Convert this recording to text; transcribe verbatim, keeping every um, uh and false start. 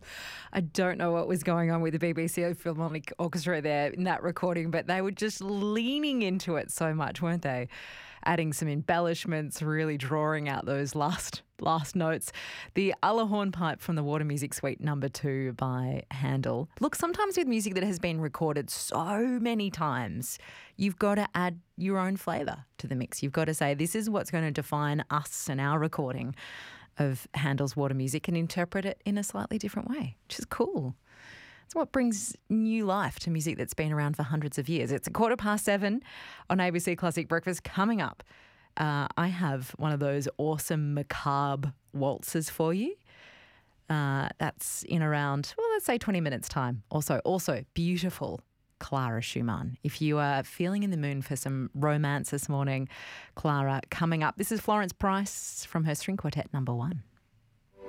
I don't know what was going on with the B B C Philharmonic Orchestra there in that recording, but they were just leaning into it so much, weren't they? Adding some embellishments, really drawing out those last last notes. The Alla Hornpipe from the Water Music Suite number two by Handel. Look, sometimes with music that has been recorded so many times, you've got to add your own flavour to the mix. You've got to say, this is what's going to define us and our recording of Handel's Water Music, and interpret it in a slightly different way, which is cool. It's what brings new life to music that's been around for hundreds of years. It's a quarter past seven on A B C Classic Breakfast. Coming up, uh, I have one of those awesome macabre waltzes for you. Uh, that's in around, well, let's say twenty minutes time. Also, also beautiful Clara Schumann. If you are feeling in the mood for some romance this morning, Clara coming up. This is Florence Price from her String Quartet number one.